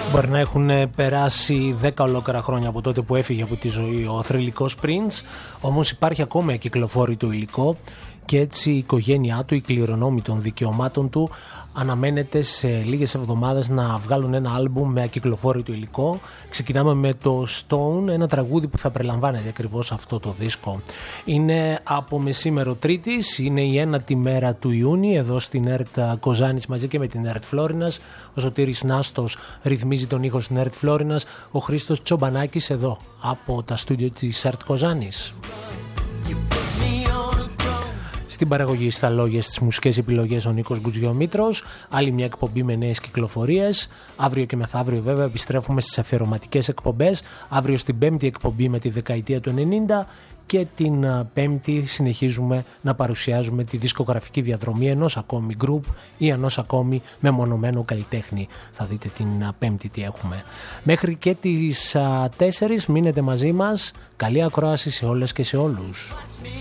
Μπορεί να έχουν περάσει 10 ολόκληρα χρόνια από τότε που έφυγε από τη ζωή ο θρυλικός Prince, όμως υπάρχει ακόμα κυκλοφόρητο υλικό και έτσι η οικογένειά του, οι κληρονόμοι των δικαιωμάτων του, αναμένεται σε λίγες εβδομάδες να βγάλουν ένα άλμπουμ με ακυκλοφόρητο υλικό. Ξεκινάμε με το Stone, ένα τραγούδι που θα περιλαμβάνεται ακριβώς αυτό το δίσκο. Είναι από μεσήμερο Τρίτης, είναι η 1η μέρα του Ιούνιου εδώ στην ΕΡΤ Κοζάνης μαζί και με την ΕΡΤ Φλόρινας. Ο Σωτήρης Νάστος ρυθμίζει τον ήχο στην ΕΡΤ Φλόρινας, ο Χρήστος Τσομπανάκης εδώ από τα στούντιο της ΕΡΤ Κοζάνης. Στην παραγωγή, στα λόγια, στις μουσικές επιλογές ο Νίκος Γκουτζιομήτρος. Άλλη μια εκπομπή με νέες κυκλοφορίες. Αύριο και μεθαύριο βέβαια επιστρέφουμε στις αφιερωματικές εκπομπές. Αύριο στην 5η εκπομπή με τη δεκαετία του 90 και την 5η συνεχίζουμε να παρουσιάζουμε τη δισκογραφική διαδρομή ενός ακόμη group ή ενός ακόμη μεμονωμένου καλλιτέχνη. Θα δείτε την 5η τι έχουμε. Μέχρι και τις 4 μείνετε μαζί μας. Καλή ακρόαση σε όλες και σε όλους.